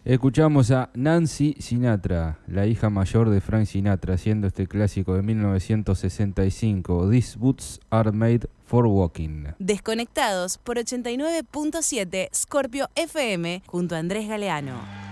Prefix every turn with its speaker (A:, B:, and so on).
A: Escuchamos a Nancy Sinatra, la hija mayor de Frank Sinatra, haciendo este clásico de 1965, These Boots Are Made for Walking.
B: Desconectados por 89.7 Scorpio FM junto a Andrés Galeano.